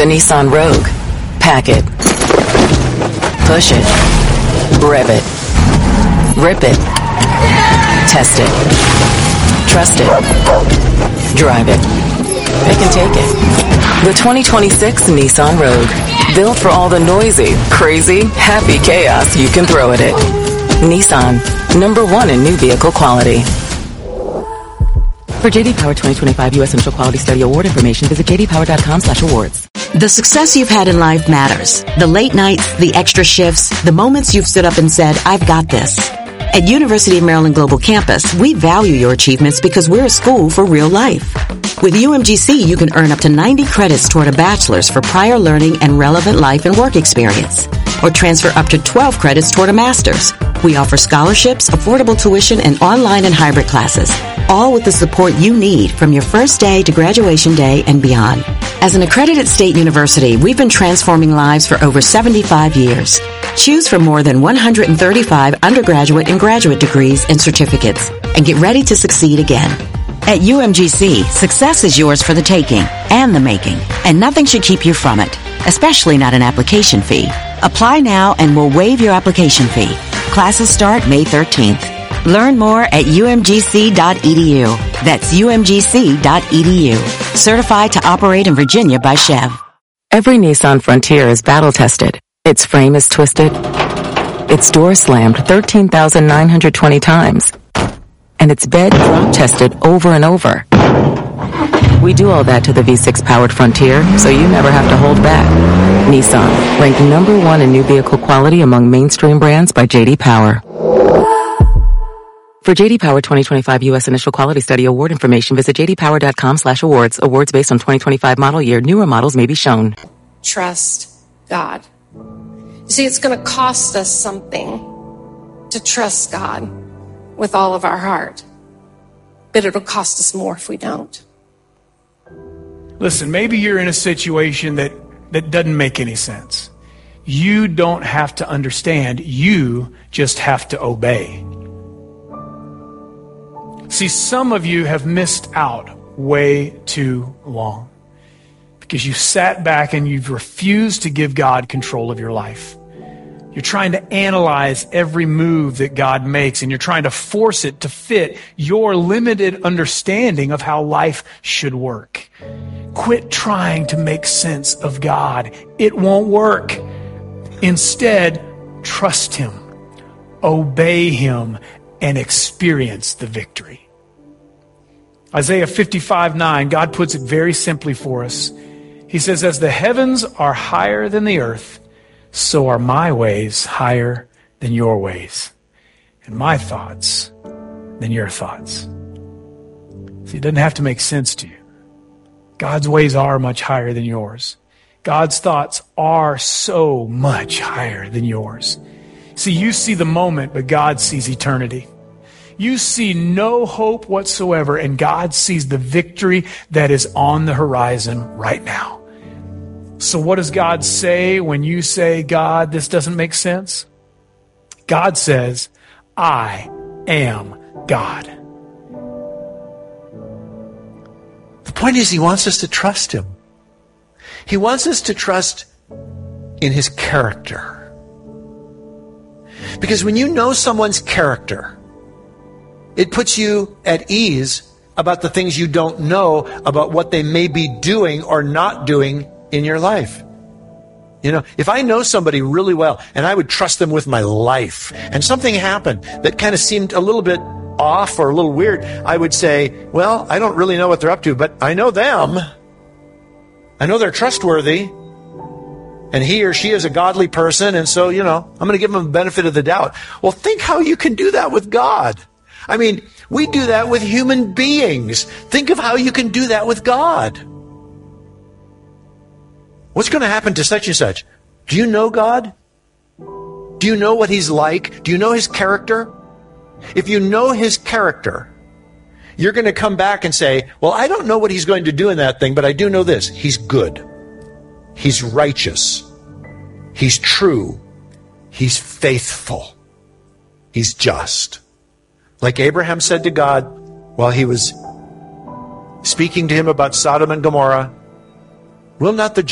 The Nissan Rogue. Pack it. Push it. Rev it. Rip it. Test it. Trust it. Drive it. Pick and take it. The 2026 Nissan Rogue. Built for all the noisy, crazy, happy chaos you can throw at it. Nissan. #1 in new vehicle quality. For J.D. Power 2025 U.S. Initial Quality Study Award information, visit jdpower.com/awards. The success you've had in life matters. The late nights, the extra shifts, the moments you've stood up and said, I've got this. At University of Maryland Global Campus, we value your achievements because we're a school for real life. With UMGC, you can earn up to 90 credits toward a bachelor's for prior learning and relevant life and work experience, or transfer up to 12 credits toward a master's. We offer scholarships, affordable tuition, and online and hybrid classes, all with the support you need from your first day to graduation day and beyond. As an accredited state university, we've been transforming lives for over 75 years. Choose from more than 135 undergraduate and graduate degrees and certificates, and get ready to succeed again. At UMGC, success is yours for the taking and the making, and nothing should keep you from it, especially not an application fee. Apply now and we'll waive your application fee. Classes start May 13th. Learn more at umgc.edu. That's umgc.edu. Certified to operate in Virginia by Chev. Every Nissan Frontier is battle tested. Its frame is twisted. Its door slammed 13,920 times. And its bed drop tested over and over. We do all that to the V6 powered Frontier, so you never have to hold back. Nissan, ranked #1 in new vehicle quality among mainstream brands by J.D. Power. For J.D. Power 2025 U.S. Initial Quality Study Award information, visit jdpower.com/awards. Awards based on 2025 model year. Newer models may be shown. Trust God. You see, it's going to cost us something to trust God with all of our heart, but it'll cost us more if we don't. Listen, maybe you're in a situation that doesn't make any sense. You don't have to understand. You just have to obey. See, some of you have missed out way too long because you sat back and you've refused to give God control of your life. You're trying to analyze every move that God makes, and you're trying to force it to fit your limited understanding of how life should work. Quit trying to make sense of God. It won't work. Instead, trust Him, obey Him, and experience the victory. Isaiah 55:9, God puts it very simply for us. He says, as the heavens are higher than the earth, so are my ways higher than your ways, and my thoughts than your thoughts. See, it doesn't have to make sense to you. God's ways are much higher than yours. God's thoughts are so much higher than yours. See, you see the moment, but God sees eternity. You see no hope whatsoever, and God sees the victory that is on the horizon right now. So what does God say when you say, God, this doesn't make sense? God says, I am God. The point is, He wants us to trust Him. He wants us to trust in His character. Because when you know someone's character, it puts you at ease about the things you don't know about what they may be doing or not doing in your life. You know, if I know somebody really well and I would trust them with my life, and something happened that kind of seemed a little bit off or a little weird, I would say, well, I don't really know what they're up to, but I know them. I know they're trustworthy, and he or she is a godly person, and so, I'm going to give them the benefit of the doubt. Well, think how you can do that with God. I mean, we do that with human beings. Think of how you can do that with God. What's going to happen to such and such? Do you know God? Do you know what He's like? Do you know His character? If you know His character, you're going to come back and say, well, I don't know what He's going to do in that thing, but I do know this. He's good. He's righteous. He's true. He's faithful. He's just. Like Abraham said to God while he was speaking to him about Sodom and Gomorrah, will not the